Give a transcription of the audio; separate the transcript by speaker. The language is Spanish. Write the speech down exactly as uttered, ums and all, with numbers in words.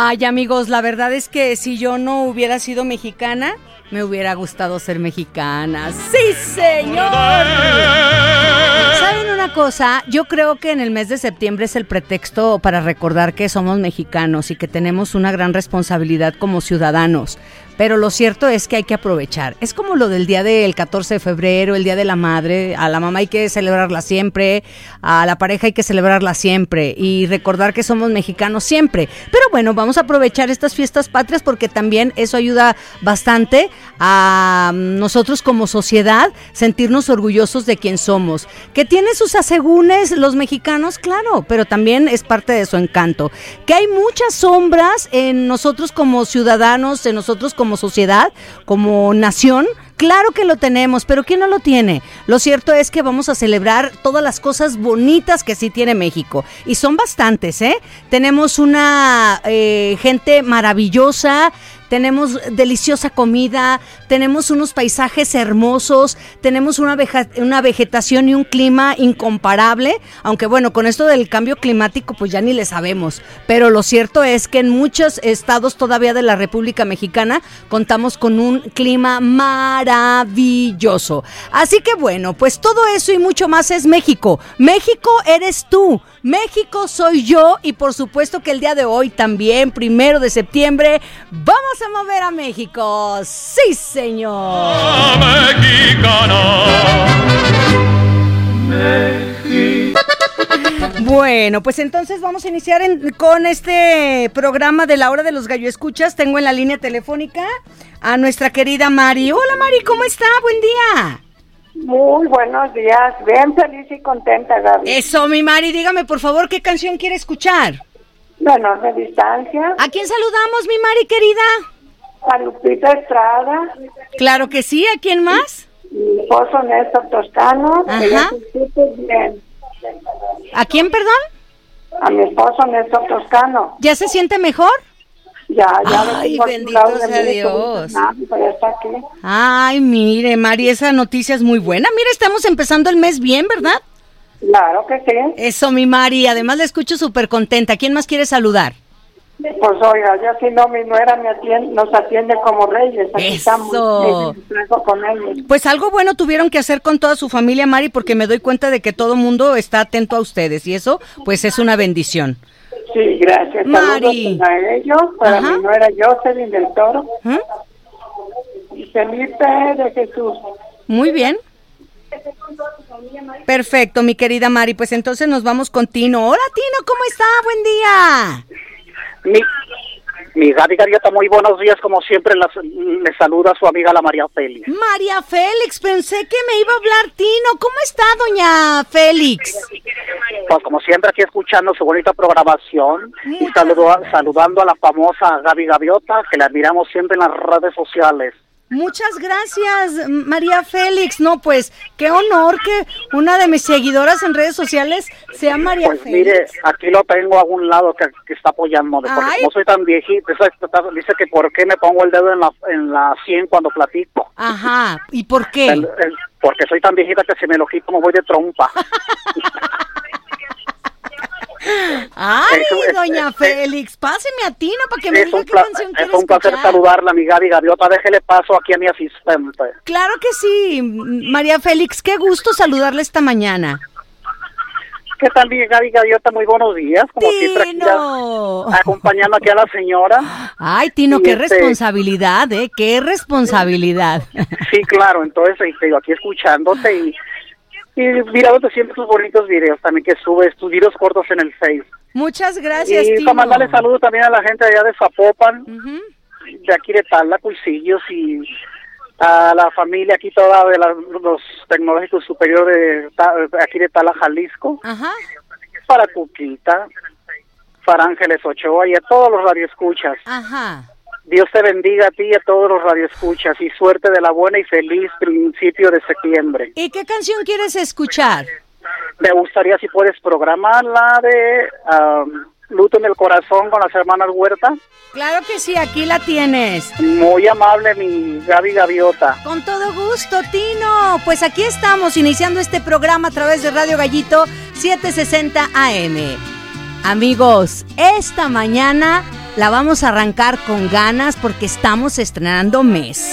Speaker 1: Ay, amigos, la verdad es que si yo no hubiera sido mexicana, me hubiera gustado ser mexicana. ¡Sí, señor! ¿Saben una cosa? Yo creo que en el mes de septiembre es el pretexto para recordar que somos mexicanos y que tenemos una gran responsabilidad como ciudadanos. Pero lo cierto es que hay que aprovechar. Es como lo del día del catorce de febrero, el Día de la Madre. A la mamá hay que celebrarla siempre, a la pareja hay que celebrarla siempre y recordar que somos mexicanos siempre. Pero bueno, vamos a aprovechar estas fiestas patrias porque también eso ayuda bastante a nosotros como sociedad sentirnos orgullosos de quién somos. Que tiene sus asegúnes los mexicanos, claro, pero también es parte de su encanto. Que hay muchas sombras en nosotros como ciudadanos, en nosotros como sociedad, como nación. Claro que lo tenemos, pero ¿quién no lo tiene? Lo cierto es que vamos a celebrar todas las cosas bonitas que sí tiene México. Y son bastantes, ¿eh? Tenemos una eh, gente maravillosa, tenemos deliciosa comida, tenemos unos paisajes hermosos, tenemos una, veja- una vegetación y un clima incomparable, aunque bueno, con esto del cambio climático pues ya ni le sabemos, pero lo cierto es que en muchos estados todavía de la República Mexicana contamos con un clima maravilloso. Así que bueno, pues todo eso y mucho más es México. México eres tú, México soy yo y por supuesto que el día de hoy también, primero de septiembre, vamos a mover a México. ¡Sí, señor!
Speaker 2: Mexicano. México.
Speaker 1: Bueno, pues entonces vamos a iniciar en, con este programa de la hora de los gallo escuchas. Tengo en la línea telefónica a nuestra querida Mari. Hola Mari, ¿cómo está? Buen día.
Speaker 3: Muy buenos días, bien feliz y contenta, Gaby.
Speaker 1: Eso, mi Mari, dígame por favor qué canción quiere escuchar.
Speaker 3: De enorme distancia.
Speaker 1: ¿A quién saludamos, mi Mari querida?
Speaker 3: A Lupita Estrada.
Speaker 1: Claro que sí, ¿a quién más?
Speaker 3: Mi esposo Néstor Toscano.
Speaker 1: Ajá.
Speaker 3: Que ya se siente bien.
Speaker 1: ¿A quién, perdón?
Speaker 3: A mi esposo Néstor Toscano.
Speaker 1: ¿Ya se siente mejor?
Speaker 3: Ya, ya.
Speaker 1: Ay,
Speaker 3: lo tengo
Speaker 1: bendito
Speaker 3: activado
Speaker 1: sea
Speaker 3: de mí,
Speaker 1: Dios.
Speaker 3: nada, pero ya está aquí.
Speaker 1: Ay, mire, Mari, esa noticia es muy buena. Mire, estamos empezando el mes bien, ¿verdad?
Speaker 3: Claro que sí.
Speaker 1: Eso, mi Mari, además la escucho súper contenta. ¿Quién más quiere saludar?
Speaker 3: Pues oiga, ya si no, mi nuera me atiende, nos atiende como reyes. Aquí
Speaker 1: Eso.
Speaker 3: estamos, me traigo con ellos.
Speaker 1: Pues algo bueno tuvieron que hacer con toda su familia, Mari, porque me doy cuenta de que todo mundo está atento a ustedes y eso, pues es una bendición.
Speaker 3: Sí, gracias.
Speaker 1: Mari.
Speaker 3: Saludos a ellos, para
Speaker 1: Ajá.
Speaker 3: mi nuera Jocelyn del Toro.
Speaker 1: ¿Mm?
Speaker 3: Y Felipe de Jesús.
Speaker 1: Muy bien. Perfecto, mi querida Mari, pues entonces nos vamos con Tino. Hola, Tino, ¿cómo está? Buen día.
Speaker 4: Mi, mi Gaby Gaviota, muy buenos días, como siempre las, le saluda a su amiga la María Félix.
Speaker 1: María Félix, pensé que me iba a hablar Tino. ¿Cómo está, doña Félix?
Speaker 4: Pues como siempre aquí escuchando su bonita programación y
Speaker 1: Muchas
Speaker 4: saludo, saludando a la famosa Gaby Gaviota, que la admiramos siempre en las redes sociales.
Speaker 1: Muchas gracias, María Félix. No, pues, qué honor que una de mis seguidoras en redes sociales sea María
Speaker 4: Pues
Speaker 1: Félix.
Speaker 4: mire, aquí lo tengo a un lado que, que está apoyándome, porque
Speaker 1: Ay.
Speaker 4: como soy tan viejito, eso es- dice que por qué me pongo el dedo en la, en la sien cuando platico.
Speaker 1: Ajá, ¿y por qué?
Speaker 4: El- el- porque soy tan viejita que si me lo quito me voy de trompa.
Speaker 1: Ay,
Speaker 4: Eso es-
Speaker 1: doña
Speaker 4: es-
Speaker 1: Félix, páseme a Tino para que me
Speaker 4: Es
Speaker 1: diga
Speaker 4: un,
Speaker 1: qué
Speaker 4: pla-
Speaker 1: canción
Speaker 4: es
Speaker 1: quiere
Speaker 4: un placer
Speaker 1: escuchar.
Speaker 4: saludarla, mi Gaby Gaviota. Déjele paso aquí a mi asistente.
Speaker 1: Claro que sí, María Félix, qué gusto saludarle esta mañana.
Speaker 4: ¿Qué tal, mi Gaby Gaviota? Muy buenos días. Como siempre, aquí
Speaker 1: Tino.
Speaker 4: ya, acompañando aquí a la señora.
Speaker 1: Ay, Tino,
Speaker 4: Y
Speaker 1: qué
Speaker 4: este-
Speaker 1: responsabilidad, ¿eh? Qué responsabilidad.
Speaker 4: Sí, claro. Entonces, te digo, aquí escuchándote y, y mirándote siempre tus bonitos videos también que subes, tus videos cortos en el Face.
Speaker 1: Muchas gracias,
Speaker 4: Y
Speaker 1: Tino.
Speaker 4: para mandarle saludos también a la gente allá de Zapopan,
Speaker 1: Ujú.
Speaker 4: de aquí de Tala, Cuisillos, y a la familia aquí toda de la- los tecnológicos superiores de Ta- aquí de Tala, Jalisco,
Speaker 1: Ajá.
Speaker 4: para Cuquita, para Ángeles Ochoa y a todos los radioescuchas.
Speaker 1: Ajá.
Speaker 4: Dios te bendiga a ti y a todos los radioescuchas y suerte de la buena y feliz principio de septiembre.
Speaker 1: ¿Y qué canción quieres escuchar?
Speaker 4: Me gustaría si puedes programar la de um, Luto en el Corazón con las hermanas Huerta.
Speaker 1: Claro que sí, aquí la tienes.
Speaker 4: Muy amable, mi Gaby Gaviota.
Speaker 1: Con todo gusto, Tino. Pues aquí estamos iniciando este programa a través de Radio Gallito setecientos sesenta A M. Amigos, esta mañana la vamos a arrancar con ganas porque estamos estrenando mes.